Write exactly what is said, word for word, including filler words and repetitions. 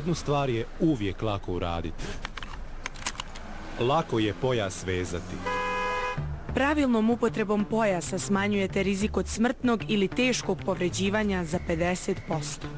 Jednu stvar je uvijek lako uraditi. Lako je pojas vezati. Pravilnom upotrebom pojasa smanjujete rizik od smrtnog ili teškog povređivanja za pedeset posto.